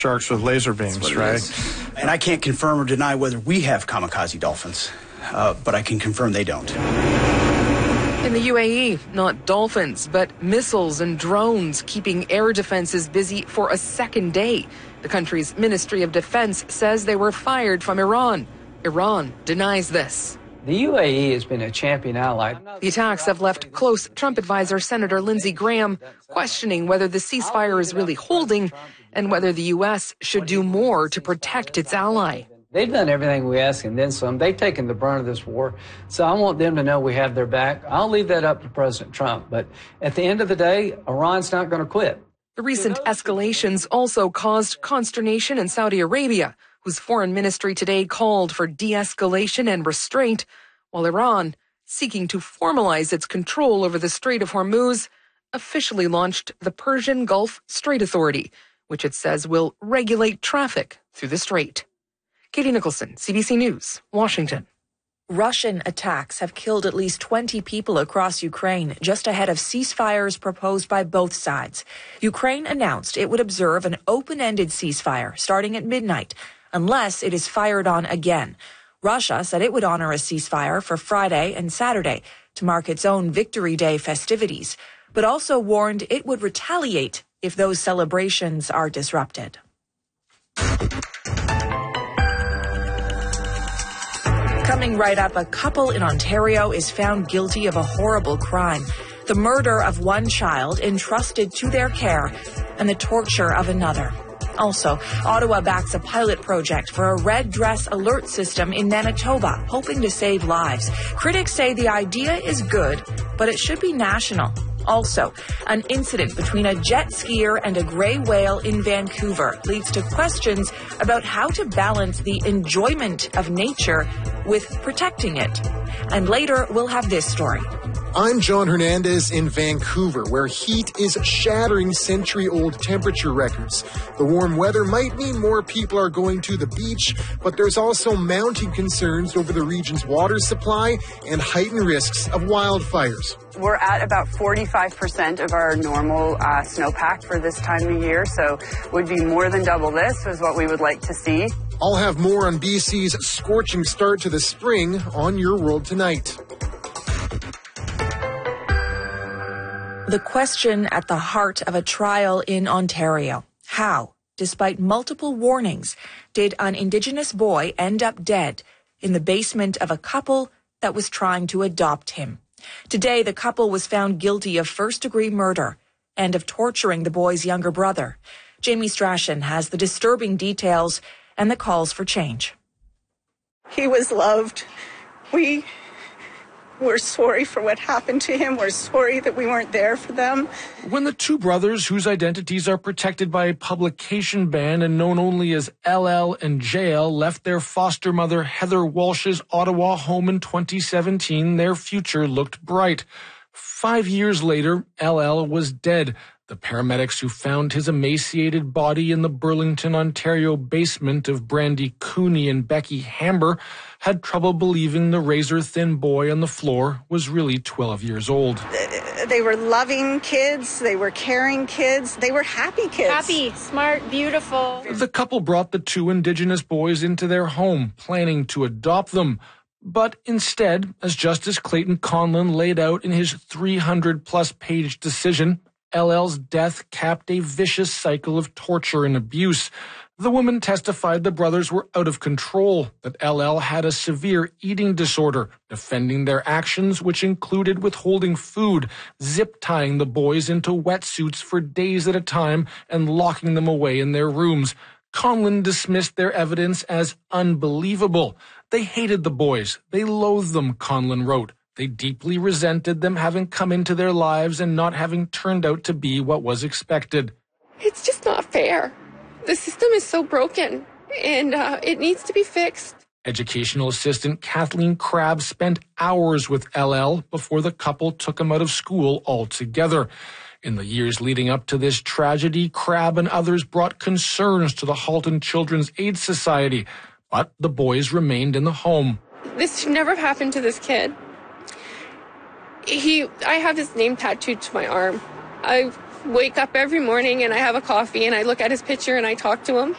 Sharks with laser beams, right? And I can't confirm or deny whether we have kamikaze dolphins, but I can confirm they don't. In the UAE, not dolphins, but missiles and drones keeping air defenses busy for a second day. The country's Ministry of Defense says they were fired from Iran. Iran denies this. The UAE has been a champion ally. The attacks have left close Trump advisor Senator Lindsey Graham questioning whether the ceasefire is really holding and whether the U.S. should do more to protect its ally. They've done everything we ask and then some. They've taken the brunt of this war. So I want them to know we have their back. I'll leave that up to President Trump. But at the end of the day, Iran's not going to quit. The recent escalations also caused consternation in Saudi Arabia, whose foreign ministry today called for de-escalation and restraint, while Iran, seeking to formalize its control over the Strait of Hormuz, officially launched the Persian Gulf Strait Authority, which it says will regulate traffic through the strait. Katie Nicholson, CBC News, Washington. Russian attacks have killed at least 20 people across Ukraine, just ahead of ceasefires proposed by both sides. Ukraine announced it would observe an open-ended ceasefire starting at midnight, unless it is fired on again. Russia said it would honor a ceasefire for Friday and Saturday to mark its own Victory Day festivities, but also warned it would retaliate if those celebrations are disrupted. Coming right up, a couple in Ontario is found guilty of a horrible crime. The murder of one child entrusted to their care and the torture of another. Also, Ottawa backs a pilot project for a red dress alert system in Manitoba, hoping to save lives. Critics say the idea is good, but it should be national. Also, an incident between a jet skier and a gray whale in Vancouver leads to questions about how to balance the enjoyment of nature with protecting it. And later, we'll have this story. I'm John Hernandez in Vancouver, where heat is shattering century-old temperature records. The warm weather might mean more people are going to the beach, but there's also mounting concerns over the region's water supply and heightened risks of wildfires. We're at about 45% of our normal snowpack for this time of year, so would be more than double this is what we would like to see. I'll have more on BC's scorching start to the spring on Your World Tonight. The question at the heart of a trial in Ontario. How, despite multiple warnings, did an Indigenous boy end up dead in the basement of a couple that was trying to adopt him? Today, the couple was found guilty of first-degree murder and of torturing the boy's younger brother. Jamie Strachan has the disturbing details and the calls for change. He was loved. We're sorry for what happened to him. We're sorry that we weren't there for them. When the two brothers, whose identities are protected by a publication ban and known only as LL and JL, left their foster mother Heather Walsh's Ottawa home in 2017, their future looked bright. 5 years later, LL was dead. The paramedics who found his emaciated body in the Burlington, Ontario basement of Brandy Cooney and Becky Hamber had trouble believing the razor-thin boy on the floor was really 12 years old. They were loving kids. They were caring kids. They were happy kids. Happy, smart, beautiful. The couple brought the two Indigenous boys into their home, planning to adopt them. But instead, as Justice Clayton Conlon laid out in his 300-plus page decision, LL's death capped a vicious cycle of torture and abuse. The woman testified the brothers were out of control, that LL had a severe eating disorder, defending their actions, which included withholding food, zip-tying the boys into wetsuits for days at a time, and locking them away in their rooms. Conlon dismissed their evidence as unbelievable. They hated the boys. They loathed them, Conlon wrote. They deeply resented them having come into their lives and not having turned out to be what was expected. It's just not fair. The system is so broken, and it needs to be fixed. Educational assistant Kathleen Crabb spent hours with LL before the couple took him out of school altogether. In the years leading up to this tragedy, Crabb and others brought concerns to the Halton Children's Aid Society, but the boys remained in the home. This should never have happened to this kid. I have his name tattooed to my arm. I wake up every morning and I have a coffee and I look at his picture and I talk to him.